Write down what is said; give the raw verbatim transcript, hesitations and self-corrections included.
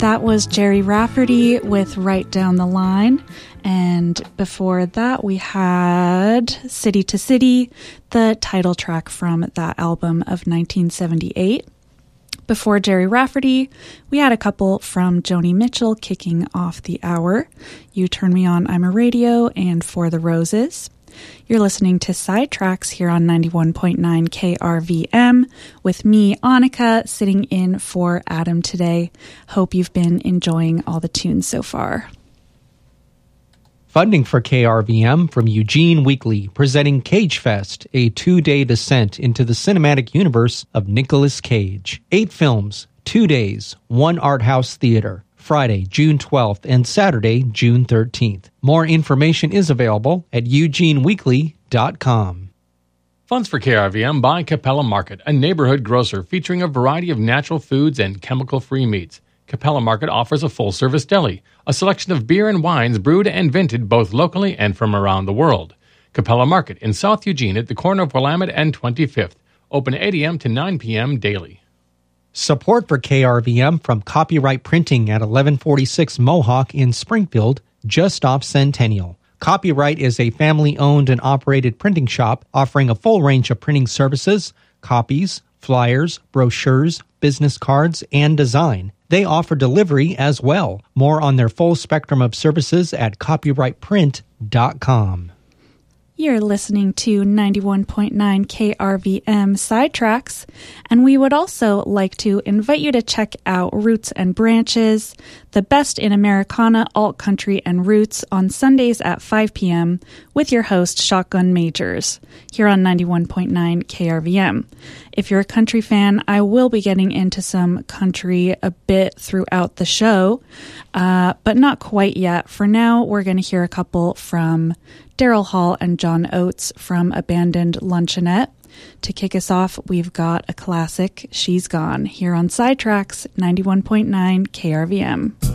That was Jerry Rafferty with Right Down the Line. And before that, we had City to City, the title track from that album of nineteen seventy-eight. Before Jerry Rafferty, we had a couple from Joni Mitchell kicking off the hour. You Turn Me On, I'm a Radio, and For the Roses. You're listening to Sidetracks here on ninety-one point nine K R V M with me, Annika, sitting in for Adam today. Hope you've been enjoying all the tunes so far. Funding for K R V M from Eugene Weekly, presenting Cage Fest, a two-day descent into the cinematic universe of Nicolas Cage. Eight films, two days, one art house theater. Friday, June twelfth, and Saturday, June thirteenth. More information is available at eugene weekly dot com. Funds for K R V M by Capella Market, a neighborhood grocer featuring a variety of natural foods and chemical-free meats. Capella Market offers a full-service deli, a selection of beer and wines brewed and vented both locally and from around the world. Capella Market in South Eugene at the corner of Willamette and twenty-fifth. Open eight a.m. to nine p.m. daily. Support for K R V M from Copyright Printing at eleven forty-six Mohawk in Springfield, just off Centennial. Copyright is a family-owned and operated printing shop offering a full range of printing services, copies, flyers, brochures, business cards, and design. They offer delivery as well. More on their full spectrum of services at copyright print dot com. You're listening to ninety-one point nine K R V M Sidetracks, and we would also like to invite you to check out Roots and Branches, the best in Americana, alt country, and roots on Sundays at five p.m. with your host, Shotgun Majors, here on ninety-one point nine K R V M. If you're a country fan, I will be getting into some country a bit throughout the show, uh, but not quite yet. For now, we're going to hear a couple from Daryl Hall and John Oates from Abandoned Luncheonette. To kick us off, we've got a classic, She's Gone, here on Sidetracks, ninety-one point nine K R V M.